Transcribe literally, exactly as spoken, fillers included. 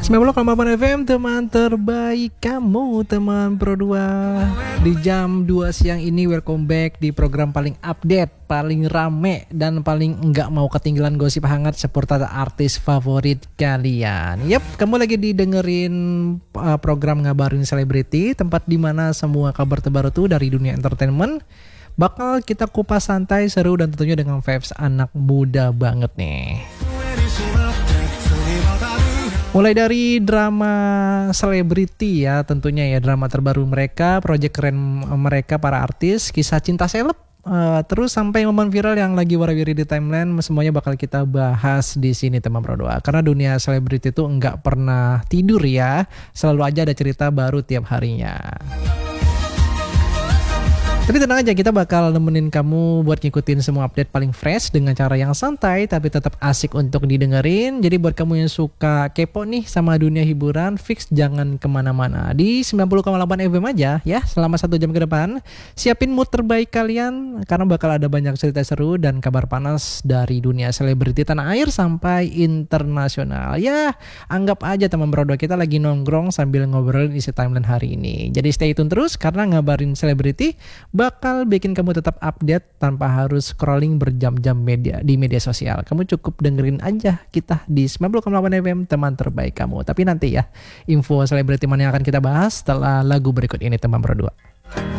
sembilan puluh koma delapan F M, teman terbaik kamu, teman Pro dua. Di jam dua siang ini, welcome back di program paling update, paling rame, dan paling enggak mau ketinggalan gosip hangat seputar artis favorit kalian. Yap, kamu lagi didengerin uh, program Ngabarin Selebriti, tempat dimana semua kabar terbaru tuh dari dunia entertainment bakal kita kupas santai, seru, dan tentunya dengan vibes anak muda banget nih. Mulai dari drama selebriti ya, tentunya ya, drama terbaru mereka, proyek keren mereka para artis, kisah cinta seleb, uh, terus sampai momen viral yang lagi warawiri di timeline, semuanya bakal kita bahas di sini teman Pro dua. Karena dunia selebriti itu enggak pernah tidur ya, selalu aja ada cerita baru tiap harinya. Tapi tenang aja, kita bakal nemenin kamu buat ngikutin semua update paling fresh dengan cara yang santai tapi tetap asik untuk didengerin. Jadi buat kamu yang suka kepo nih sama dunia hiburan, fix jangan kemana-mana. Di sembilan puluh koma delapan F M aja ya, selama satu jam ke depan. Siapin mood terbaik kalian, karena bakal ada banyak cerita seru dan kabar panas dari dunia selebriti tanah air sampai internasional. Ya, anggap aja teman Pro dua kita lagi nongkrong sambil ngobrolin isi timeline hari ini. Jadi stay tune terus, karena Ngabarin Selebriti bakal bikin kamu tetap update tanpa harus scrolling berjam-jam media di media sosial. Kamu cukup dengerin aja kita di sembilan puluh koma delapan F M, teman terbaik kamu. Tapi nanti ya, info selebriti mana yang akan kita bahas setelah lagu berikut ini teman Pro dua.